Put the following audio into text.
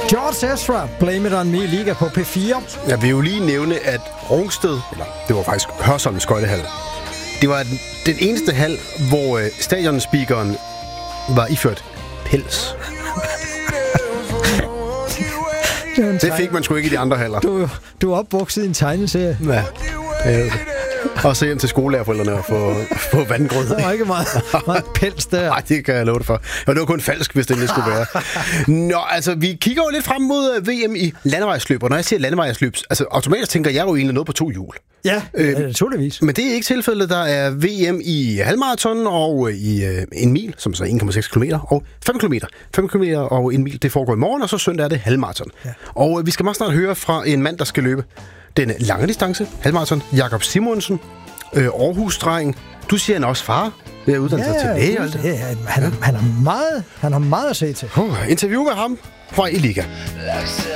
George Ezra, Blame It On Me, Liga på P4. Jeg vil jo lige nævne, at Rungsted, eller det var faktisk Hørsholm Skøjtehal, det var den eneste hal, hvor stadionspeakeren var iført pels. Det fik man sgu ikke i de andre haller. Du er opvokset i en tegneserie. Ja. Og så hjem til skolelærerforældrene og få vandgrød. Der var ikke meget pels der. Nej, det kan jeg love dig for. Og det var kun falsk, hvis det skulle være. Nå, altså, vi kigger jo lidt frem mod VM i landevejsløb. Og når jeg siger landevejsløb, altså automatisk tænker jeg jo egentlig noget på 2 hjul. Ja, naturligvis. Men det er ikke tilfældet. Der er VM i halvmarathon og i en mil, som så er 1,6 km, og 5 km. 5 km og en mil, det foregår i morgen, og så søndag er det halvmarathon. Ja. Og vi skal meget snart høre fra en mand, der skal løbe den lange distance, halvmarathon, Jakob Simonsen, Aarhus-dreng. Du siger, han er også far ved at uddanne sig til læge. Han har meget at se til. Interview med ham fra Liga.